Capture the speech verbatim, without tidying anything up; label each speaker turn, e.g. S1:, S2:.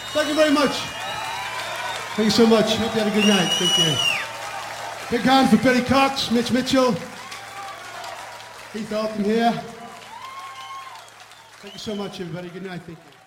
S1: Thank you very much. Thank you so much. Hope you had a good night. Thank you. Big hand for Billy Cox, Mitch Mitchell, Keith Alton here. Thank you so much, everybody. Good night. Thank you.